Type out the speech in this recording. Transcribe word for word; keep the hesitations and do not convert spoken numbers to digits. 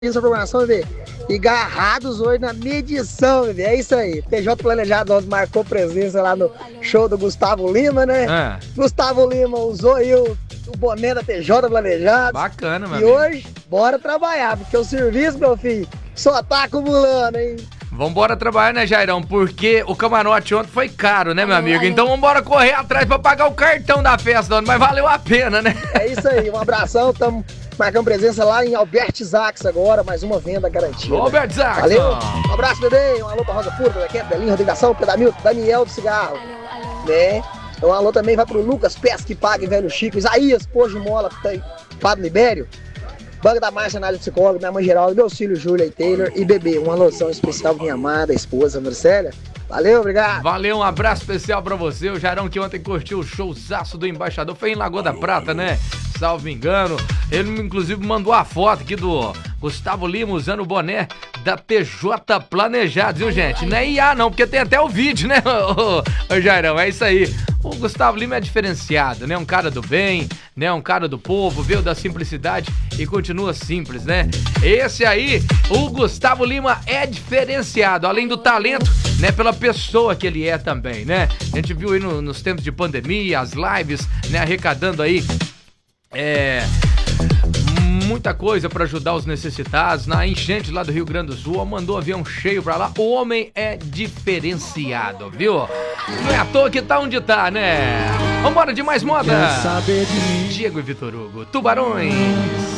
essa programação, bebê. E agarrados hoje na medição, bebê. É isso aí. P J Planejado ontem marcou presença lá no show do Gustavo Lima, né? É. Gustavo Lima usou aí o, o boné da P J Planejado. Bacana, meu E amigo. hoje, bora trabalhar, porque o serviço, meu filho, só tá acumulando, hein? Vambora trabalhar, né, Jairão? Porque o camarote ontem foi caro, né, meu amigo? Então vambora correr atrás pra pagar o cartão da festa, mas valeu a pena, né? É isso aí, um abração, tamo marcando presença lá em Albert Zax agora, mais uma venda garantida. Albert Zax! Valeu, um abraço, bebê, um alô pra Rosa Pura, da Quer, Belinho, Rodrigo da Ação, Pedamil, Daniel do Cigarro, né? Um alô também vai pro Lucas Pesca e Pague, Velho Chico, Isaías, Pojo Mola, Fábio Libério, Banco da Márcia, Nádia Psicóloga, minha mãe Geraldo, meus filhos Júlia e Taylor e bebê. Um alôzão especial pra minha amada esposa, Marcélia. Valeu, obrigado. Valeu, um abraço especial pra você. O Jairão que ontem curtiu o showzaço do Embaixador. Foi em Lagoa da Prata, né? Salvo engano. Ele, inclusive, mandou a foto aqui do Gustavo Lima usando o boné da P J Planejado, viu, gente? Não é I A, não, porque tem até o vídeo, né, ô, ô, ô Jairão? É isso aí. O Gustavo Lima é diferenciado, né? Um cara do bem, né? Um cara do povo, veio da simplicidade e continua simples, né? Esse aí, o Gustavo Lima é diferenciado, além do talento, né? Pela pessoa que ele é também, né? A gente viu aí no, nos tempos de pandemia, as lives, né? Arrecadando aí, é... muita coisa pra ajudar os necessitados. Na enchente lá do Rio Grande do Sul, mandou avião cheio pra lá. O homem é diferenciado, viu? Não é à toa que tá onde tá, né? Vambora de mais moda. Diego e Vitor Hugo, Tubarões.